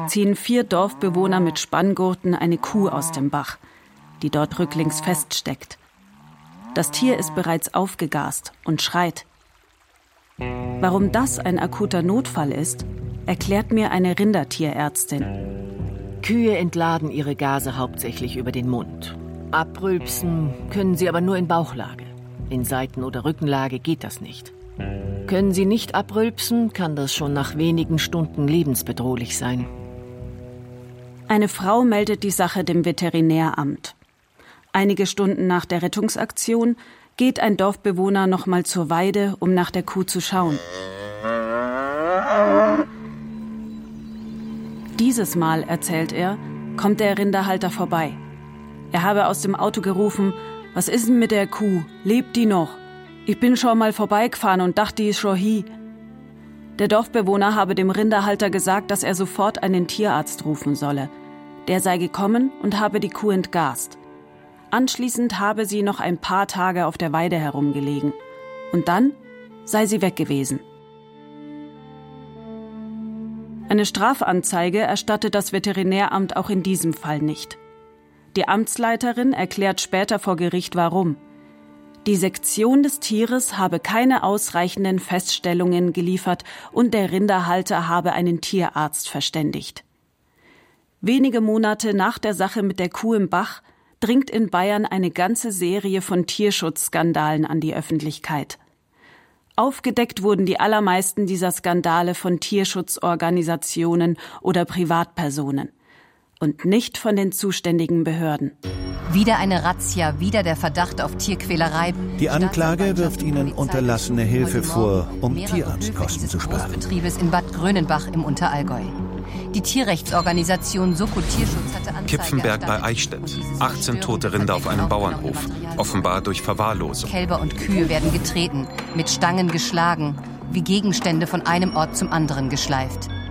ziehen 4 Dorfbewohner mit Spanngurten eine Kuh aus dem Bach, die dort rücklings feststeckt. Das Tier ist bereits aufgegast und schreit. Warum das ein akuter Notfall ist, erklärt mir eine Rindertierärztin. Kühe entladen ihre Gase hauptsächlich über den Mund. Abrülpsen können sie aber nur in Bauchlage. In Seiten- oder Rückenlage geht das nicht. Können sie nicht abrülpsen, kann das schon nach wenigen Stunden lebensbedrohlich sein. Eine Frau meldet die Sache dem Veterinäramt. Einige Stunden nach der Rettungsaktion geht ein Dorfbewohner noch mal zur Weide, um nach der Kuh zu schauen. Dieses Mal, erzählt er, kommt der Rinderhalter vorbei. Er habe aus dem Auto gerufen: Was ist denn mit der Kuh? Lebt die noch? Ich bin schon mal vorbeigefahren und dachte, die ist schon hier. Der Dorfbewohner habe dem Rinderhalter gesagt, dass er sofort einen Tierarzt rufen solle. Der sei gekommen und habe die Kuh entgast. Anschließend habe sie noch ein paar Tage auf der Weide herumgelegen. Und dann sei sie weg gewesen. Eine Strafanzeige erstattet das Veterinäramt auch in diesem Fall nicht. Die Amtsleiterin erklärt später vor Gericht, warum. Die Sektion des Tieres habe keine ausreichenden Feststellungen geliefert und der Rinderhalter habe einen Tierarzt verständigt. Wenige Monate nach der Sache mit der Kuh im Bach dringt in Bayern eine ganze Serie von Tierschutzskandalen an die Öffentlichkeit. Aufgedeckt wurden die allermeisten dieser Skandale von Tierschutzorganisationen oder Privatpersonen und nicht von den zuständigen Behörden. Wieder eine Razzia, wieder der Verdacht auf Tierquälerei. Die Anklage wirft ihnen unterlassene Hilfe vor, um Tierarztkosten zu sparen. Betriebes in Bad Grönenbach im Unterallgäu. Die Tierrechtsorganisation Soko Tierschutz hatte Anzeige Kipfenberg bei Eichstätt. 18 tote Rinder auf einem Bauernhof. Offenbar durch Verwahrlosung. Kälber und Kühe werden getreten, mit Stangen geschlagen, wie Gegenstände von einem Ort zum anderen geschleift.